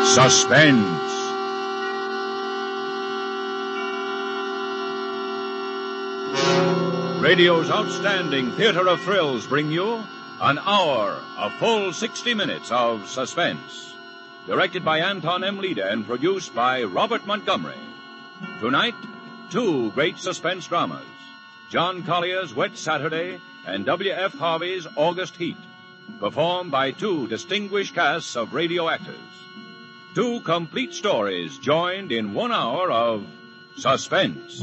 Suspense. Radio's outstanding theater of thrills bring you an hour, a full 60 minutes of suspense. Directed by Anton M. Leader and produced by Robert Montgomery. Tonight, two great suspense dramas. John Collier's Wet Saturday and W.F. Harvey's August Heat. Performed by two distinguished casts of radio actors. Two complete stories joined in 1 hour of suspense.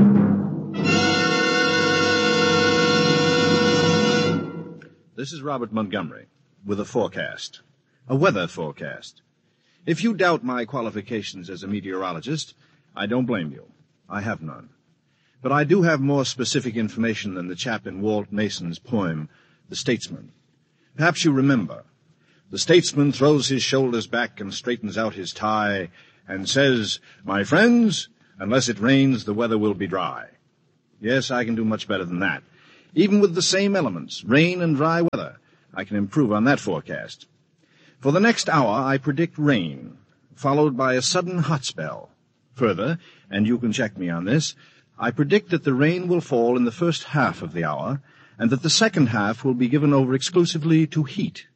This is Robert Montgomery with a forecast, a weather forecast. If you doubt my qualifications as a meteorologist, I don't blame you. I have none. But I do have more specific information than the chap in Walt Mason's poem, The Statesman. Perhaps you remember. The statesman throws his shoulders back and straightens out his tie and says, "My friends, unless it rains, the weather will be dry." Yes, I can do much better than that. Even with the same elements, rain and dry weather, I can improve on that forecast. For the next hour, I predict rain, followed by a sudden hot spell. Further, and you can check me on this, I predict that the rain will fall in the first half of the hour, and that the second half will be given over exclusively to heat.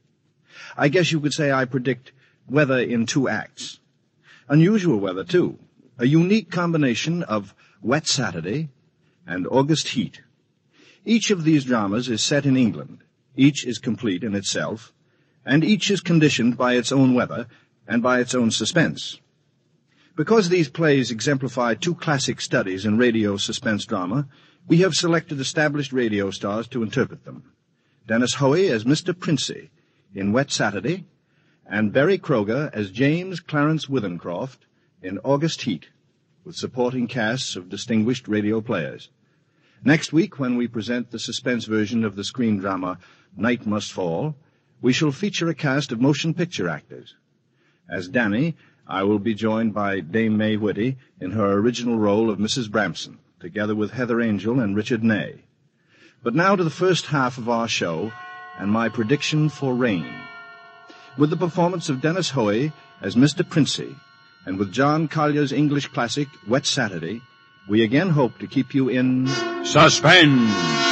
I guess you could say I predict weather in 2 acts. Unusual weather, too. A unique combination of Wet Saturday and August Heat. Each of these dramas is set in England. Each is complete in itself, and each is conditioned by its own weather and by its own suspense. Because these plays exemplify 2 classic studies in radio suspense drama, we have selected established radio stars to interpret them. Dennis Hoey as Mr. Princey in Wet Saturday, and Berry Kroger as James Clarence Withencroft in August Heat, with supporting casts of distinguished radio players. Next week, when we present the suspense version of the screen drama Night Must Fall, we shall feature a cast of motion picture actors. As Danny, I will be joined by Dame Mae Whitty in her original role of Mrs. Bramson, together with Heather Angel and Richard Ney. But now to the first half of our show and my prediction for rain. With the performance of Dennis Hoey as Mr. Princey, and with John Collier's English classic Wet Saturday, we again hope to keep you in suspense.